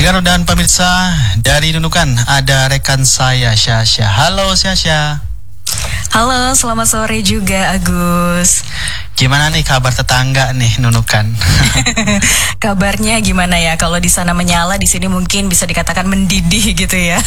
Pendengar dan pemirsa, dari Nunukan ada rekan saya Syasha. Halo Syasha. Halo, selamat sore juga Agus. Gimana nih kabar tetangga nih Nunukan? Kabarnya gimana ya? Kalau di sana menyala, di sini mungkin bisa dikatakan mendidih gitu ya.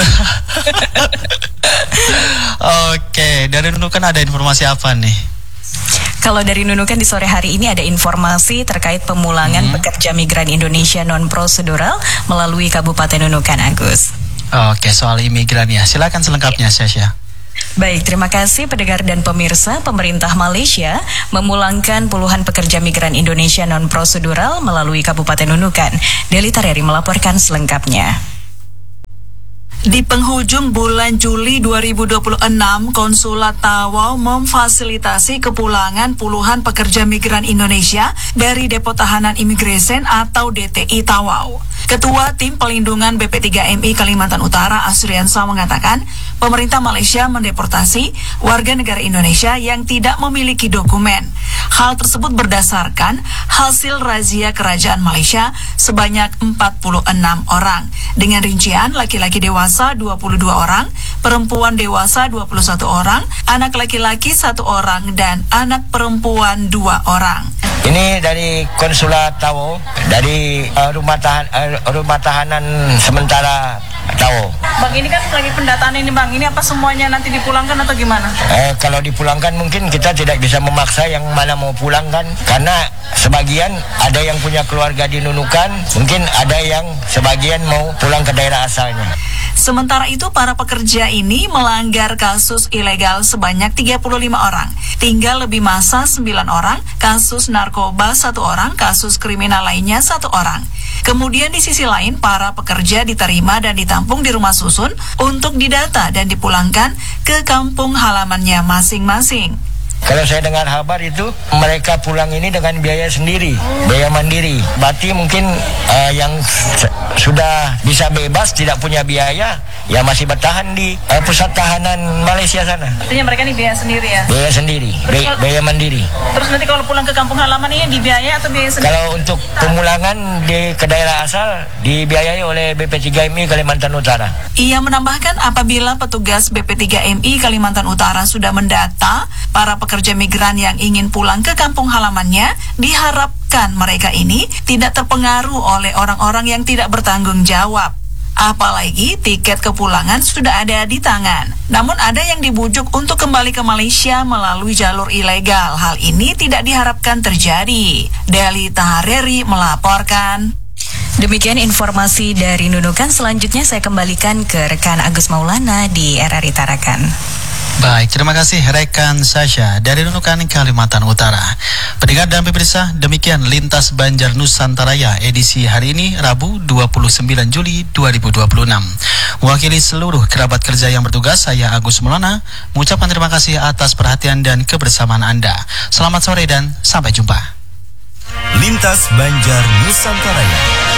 Oke, dari Nunukan ada informasi apa nih? Kalau dari Nunukan di sore hari ini ada informasi terkait pemulangan pekerja migran Indonesia non-prosedural melalui Kabupaten Nunukan, Agus. Oke, soal imigran ya. Silakan selengkapnya, Syasha. Baik, terima kasih pendengar dan pemirsa. Pemerintah Malaysia memulangkan puluhan pekerja migran Indonesia non-prosedural melalui Kabupaten Nunukan. Deli Tareri melaporkan selengkapnya. Di penghujung bulan Juli 2026, Konsulat Tawau memfasilitasi kepulangan puluhan pekerja migran Indonesia dari Depo Tahanan Imigresen atau DTI Tawau. Ketua Tim Pelindungan BP3MI Kalimantan Utara Asriansa mengatakan, pemerintah Malaysia mendeportasi warga negara Indonesia yang tidak memiliki dokumen. Hal tersebut berdasarkan hasil razia Kerajaan Malaysia sebanyak 46 orang. Dengan rincian laki-laki dewasa 22 orang, perempuan dewasa 21 orang, anak laki-laki 1 orang, dan anak perempuan 2 orang. Ini dari Konsulat Tawau, dari rumah tahanan sementara Tawau. Bang, ini kan lagi pendataan ini Bang, ini apa semuanya nanti dipulangkan atau gimana? Kalau dipulangkan mungkin kita tidak bisa memaksa yang mana mau pulangkan, karena sebagian ada yang punya keluarga di Nunukan, mungkin ada yang sebagian mau pulang ke daerah asalnya. Sementara itu, para pekerja ini melanggar kasus ilegal sebanyak 35 orang. Tinggal lebih masa 9 orang, kasus narkoba 1 orang, kasus kriminal lainnya 1 orang. Kemudian di sisi lain, para pekerja diterima dan ditampung di rumah susun untuk didata dan dipulangkan ke kampung halamannya masing-masing. Kalau saya dengar kabar itu, mereka pulang ini dengan biaya sendiri, biaya mandiri. Berarti mungkin yang sudah bisa bebas, tidak punya biaya, ya masih bertahan di pusat tahanan Malaysia sana. Artinya mereka ini biaya sendiri ya? Biaya sendiri, biaya mandiri. Terus nanti kalau pulang ke kampung halaman ini dibiayai atau biaya sendiri? Kalau untuk pemulangan ke daerah asal, dibiayai oleh BP3MI Kalimantan Utara. Ia menambahkan apabila petugas BP3MI Kalimantan Utara sudah mendata para pekerja migran yang ingin pulang ke kampung halamannya, diharapkan mereka ini tidak terpengaruh oleh orang-orang yang tidak bertanggung jawab. Apalagi tiket kepulangan sudah ada di tangan. Namun ada yang dibujuk untuk kembali ke Malaysia melalui jalur ilegal. Hal ini tidak diharapkan terjadi. Deli Tareri melaporkan. Demikian informasi dari Nunukan. Selanjutnya saya kembalikan ke rekan Agus Maulana di RRI Tarakan. Baik, terima kasih rekan Syasha dari Nunukan, Kalimantan Utara. Pendengar dan pemirsa, demikian Lintas Banjar Nusantaraya edisi hari ini Rabu 29 Juli 2026. Mewakili seluruh kerabat kerja yang bertugas, saya Agus Maulana mengucapkan terima kasih atas perhatian dan kebersamaan Anda. Selamat sore dan sampai jumpa. Lintas Banjar Nusantaraya.